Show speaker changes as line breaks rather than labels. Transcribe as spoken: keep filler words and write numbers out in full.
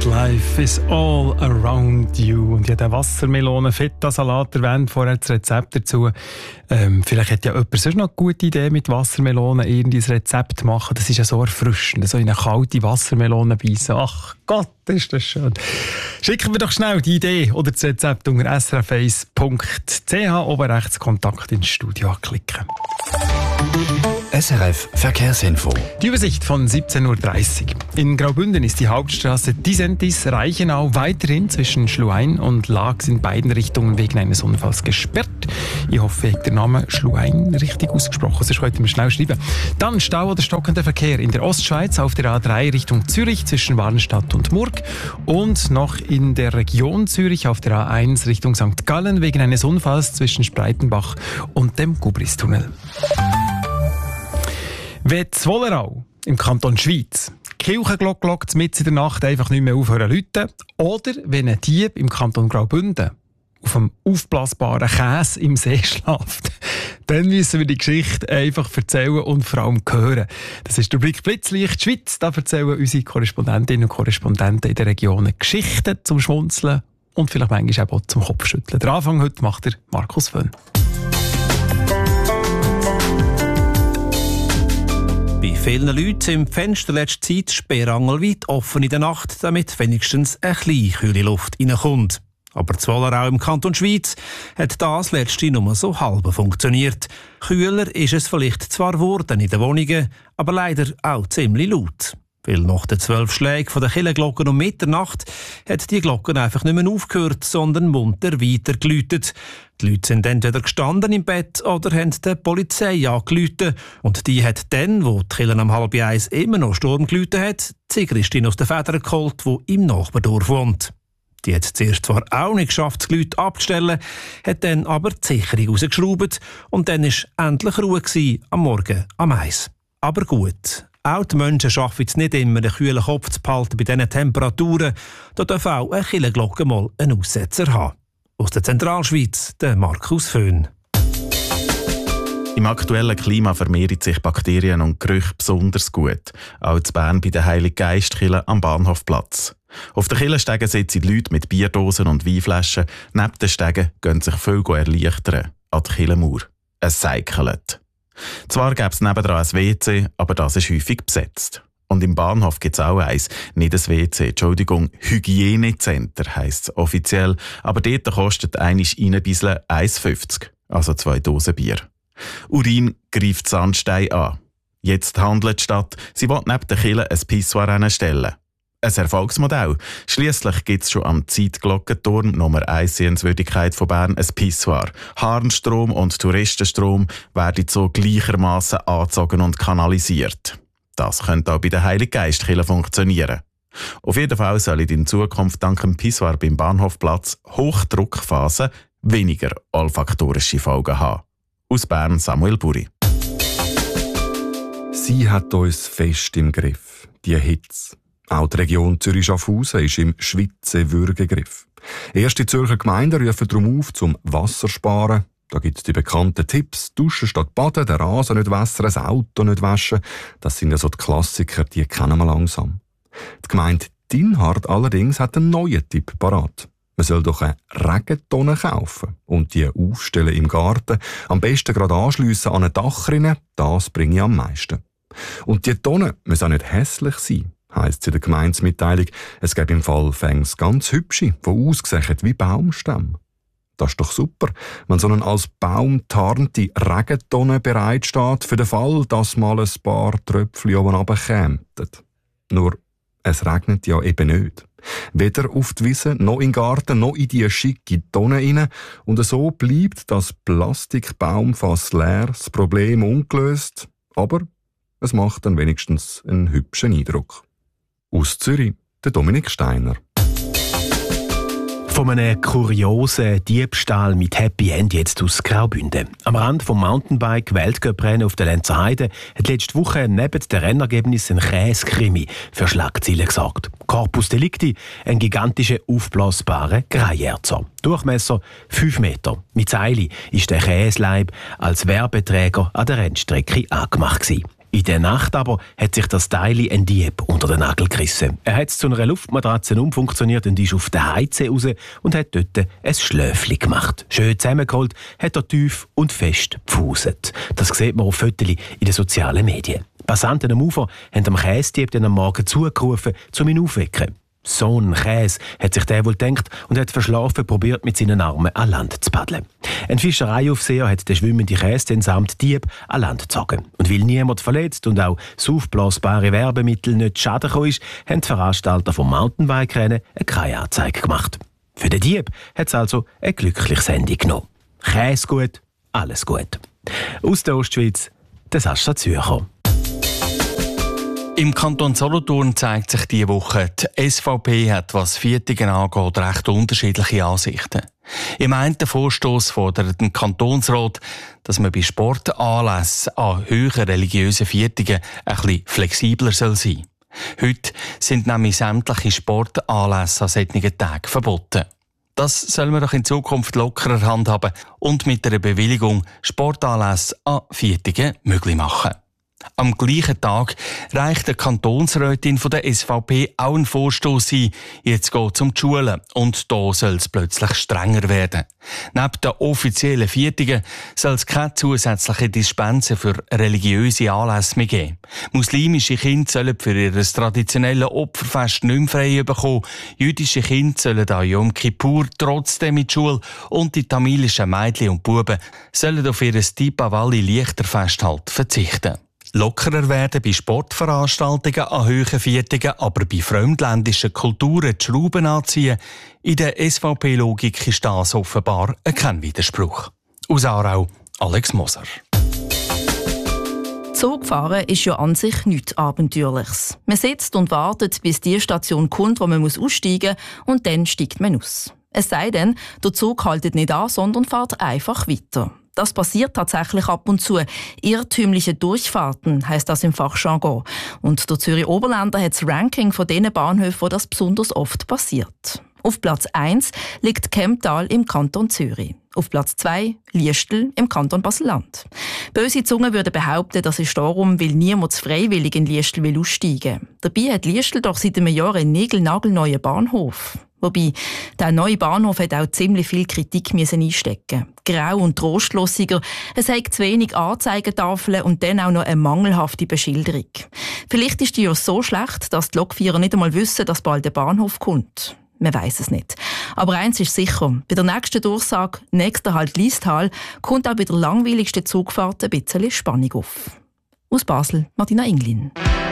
Life is all around you. Und ich habe den Wassermelonen-Feta-Salat erwähnt, vorher das Rezept dazu. Ähm, vielleicht hat ja jemand sonst noch eine gute Idee, mit Wassermelonen irgendwie ein Rezept zu machen. Das ist ja so erfrischend, so in eine kalte Wassermelone beißen. Ach Gott, ist das schön. Schicken wir doch schnell die Idee oder das Rezept unter s r f eins punkt c h, oben rechts Kontakt ins Studio anklicken.
S R F Verkehrsinfo.
Die Übersicht von siebzehn Uhr dreißig. In Graubünden ist die Hauptstraße Disentis-Reichenau weiterhin zwischen Schluein und Laax in beiden Richtungen wegen eines Unfalls gesperrt. Ich hoffe, ich habe den Namen Schluein richtig ausgesprochen, sonst könnt ihr mir schnell schreiben. Dann Stau oder stockender Verkehr in der Ostschweiz auf der A drei Richtung Zürich zwischen Warnstadt und Murg und noch in der Region Zürich auf der A eins Richtung Sankt Gallen wegen eines Unfalls zwischen Spreitenbach und dem Gubristunnel. Wenn Zwollerau im Kanton Schweiz die Kirchenglocke mitten in der Nacht einfach nicht mehr aufhören zu läuten, oder wenn ein Dieb im Kanton Graubünden auf einem aufblasbaren Käse im See schläft, dann müssen wir die Geschichte einfach erzählen und vor allem hören. Das ist der Blick Blitzlicht Schweiz. Da erzählen unsere Korrespondentinnen und Korrespondenten in den Regionen Geschichten zum Schmunzeln und vielleicht manchmal auch zum Kopfschütteln. Der Anfang heute macht der Markus Föhn.
Bei vielen Leuten sind die Fenster letzte Zeit sperrangelweit offen in der Nacht, damit wenigstens eine kleine kühle Luft reinkommt. Aber Zwollerau im Kanton Schweiz hat das letzte nur so halb funktioniert. Kühler ist es vielleicht zwar geworden in den Wohnungen, aber leider auch ziemlich laut. Weil nach den zwölf Schlägen der Kirchenglocken um Mitternacht hat die Glocken einfach nicht mehr aufgehört, sondern munter weiter geläutet. Die Leute sind entweder gestanden im Bett oder haben die Polizei angerufen. Und die hat dann, wo die Kirche am halb eins immer noch Sturm geläutet hat, die Christine aus den Federn geholt, die im Nachbardorf wohnt. Die hat es zuerst zwar auch nicht geschafft, die Leute abzustellen, hat dann aber die Sicherung rausgeschraubt und dann war endlich Ruhe gewesen, am Morgen am eins. Aber gut. Auch die Menschen schaffen es nicht immer, einen kühlen Kopf zu behalten bei diesen Temperaturen. Da darf auch eine Kirchenglocke mal einen Aussetzer haben. Aus der Zentralschweiz, der Markus Föhn.
Im aktuellen Klima vermehren sich Bakterien und Gerüche besonders gut. Auch in Bern bei der Heilig-Geist-Kirche am Bahnhofplatz. Auf den Kirchenstegen sitzen die Leute mit Bierdosen und Weinflaschen. Neben den Stegen gehen sich viele erleichtern. An die Kirchenmauer. Es seikelt. Zwar gäbe es nebendran ein W C, aber das ist häufig besetzt. Und im Bahnhof gibt es auch eins, nicht ein W C, Entschuldigung, Hygienecenter heisst es offiziell, aber dort kostet einisch reinbisseln eins fünfzig, also zwei Dosen Bier. Urin greift Sandstein an. Jetzt handelt die Stadt, sie will neben der Kirche ein Pissoir hinstellen. Ein Erfolgsmodell. Schliesslich gibt es schon am Zeitglockenturm Nummer eins Sehenswürdigkeit von Bern ein Pissoir. Harnstrom und Touristenstrom werden so gleichermaßen angezogen und kanalisiert. Das könnte auch bei der Heilig-Geist-Kirche funktionieren. Auf jeden Fall sollen in Zukunft dank dem Pissoir beim Bahnhofplatz Hochdruckphasen weniger olfaktorische Folgen haben. Aus Bern Samuel Buri.
Sie hat uns fest im Griff, die Hitze. Auch die Region Zürich-Schaffhausen ist im Schweizer-Würgegriff. Erste Zürcher Gemeinden rufen darum auf, zum Wasser sparen. Da gibt es die bekannten Tipps: Duschen statt Baden, den Rasen nicht wässern, das Auto nicht waschen. Das sind ja so die Klassiker, die kennen wir langsam. Die Gemeinde Dinhard allerdings hat einen neuen Tipp parat. Man soll doch eine Regentonne kaufen und die aufstellen im Garten. Am besten gerade anschliessen an eine Dachrinne, das bringe ich am meisten. Und die Tonne muss auch nicht hässlich sein, heisst es in der Gemeindemitteilung. Es gibt im Fall Fängs ganz hübsche, die aussehen wie Baumstämme. Das ist doch super, wenn so eine als Baum tarnte Regentonne bereitsteht für den Fall, dass mal ein paar Tröpfchen oben runterkämen. Nur, es regnet ja eben nicht. Weder auf die Wiese, noch in den Garten, noch in die schicke Tonne rein. Und so bleibt das Plastikbaumfass leer, das Problem ungelöst. Aber es macht dann wenigstens einen hübschen Eindruck. Aus Zürich, der Dominik Steiner.
Von einem kuriosen Diebstahl mit Happy End jetzt aus Graubünden. Am Rand vom Mountainbike-Weltcuprennen auf der Lenzer Heide hat letzte Woche neben den Rennergebnissen ein Käsekrimi für Schlagzeilen gesorgt. Corpus Delicti, ein gigantischer aufblasbarer Greierzer. Durchmesser fünf Meter. Mit Seile ist der Käseleib als Werbeträger an der Rennstrecke angemacht gewesen. In der Nacht aber hat sich das Teil ein Dieb unter den Nagel gerissen. Er hat es zu einer Luftmatratze umfunktioniert und ist auf den Heize raus und hat dort ein Schläfchen gemacht. Schön zusammengeholt, hat er tief und fest gepfuset. Das sieht man auf Fotos in den sozialen Medien. Passanten am Ufer haben dem Käsedieb dann am Morgen zugerufen, um ihn aufzuwecken. So ein Käse, hat sich der wohl gedacht und hat verschlafen probiert, mit seinen Armen an Land zu paddeln. Ein Fischereiaufseher hat den schwimmenden Käse dann samt Dieb an Land gezogen. Und weil niemand verletzt und auch das aufblasbare Werbemittel nicht Schaden gekommen ist, haben die Veranstalter vom Mountainbike-Rennen eine Kreianzeige gemacht. Für den Dieb hat es also ein glückliches Ende genommen. Käse gut, alles gut. Aus der Ostschweiz, das Sascha Zürcher.
Im Kanton Solothurn zeigt sich diese Woche, die S V P hat, was Viertungen angeht, recht unterschiedliche Ansichten. Im einen Vorstoss fordert der Kantonsrat, dass man bei Sportanlässen an höheren religiösen Viertungen ein bisschen flexibler sein soll. Heute sind nämlich sämtliche Sportanlässe an solchen Tagen verboten. Das soll man doch in Zukunft lockerer handhaben und mit einer Bewilligung Sportanlässe an Viertungen möglich machen. Am gleichen Tag reicht die Kantonsrätin von der S V P auch einen Vorstoss ein. Jetzt geht es um die Schulen und da soll es plötzlich strenger werden. Neben den offiziellen Viertungen soll es keine zusätzlichen Dispensen für religiöse Anlässe mehr geben. Muslimische Kinder sollen für ihr traditionelles Opferfest nicht mehr frei bekommen. Jüdische Kinder sollen an Yom Kippur trotzdem in die Schule und die tamilischen Mädchen und Buben sollen auf ihr Deepavali-Lichterfest halt verzichten. Lockerer werden bei Sportveranstaltungen an hohen Viertungen, aber bei fremdländischen Kulturen die Schrauben anziehen. In der S V P-Logik ist das offenbar kein Widerspruch. Aus Aarau, Alex Moser.
Zugfahren ist ja an sich nichts Abenteuerliches. Man sitzt und wartet, bis die Station kommt, wo man aussteigen muss, und dann steigt man aus. Es sei denn, der Zug haltet nicht an, sondern fährt einfach weiter. Das passiert tatsächlich ab und zu. Irrtümliche Durchfahrten heisst das im Fachjargon. Und der Zürich Oberländer hat das Ranking von den Bahnhöfen, wo das besonders oft passiert. Auf Platz eins liegt Kemptal im Kanton Zürich. Auf Platz zwei Liestel im Kanton Basel-Land. Böse Zungen würden behaupten, das ist darum, weil niemand freiwillig in Liestel will aussteigen. Dabei hat Liestel doch seit einem Jahr einen niegelnagelneuen Bahnhof. Wobei, der neue Bahnhof hat auch ziemlich viel Kritik müssen einstecken. Grau und trostlossiger, es hat zu wenig Anzeigetafeln und dann auch noch eine mangelhafte Beschilderung. Vielleicht ist die ja so schlecht, dass die Lokführer nicht einmal wissen, dass bald der Bahnhof kommt. Man weiss es nicht. Aber eins ist sicher, bei der nächsten Durchsage, nächster Halt Liestal, kommt auch bei der langweiligsten Zugfahrt ein bisschen Spannung auf. Aus Basel, Martina Inglin.